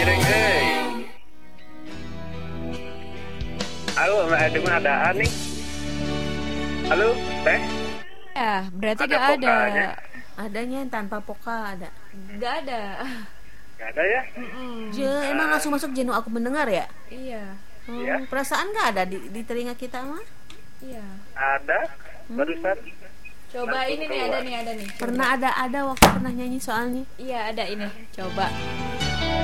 Cireng, Halo, Mbak Edwin ada nih. Halo, Teh. Ya, berarti Ada gak ada. pokanya? Adanya tanpa poka ada. Gak ada. Gak ada ya? Je, emang langsung masuk jenuh aku mendengar ya? Iya. Iya. Perasaan gak ada di telinga kita mah? Iya. Ada. Barusan. Coba Langsung ini nih keluar. ada nih. Pernah ada waktu pernah nyanyi soalnya. Iya ada ini. Coba.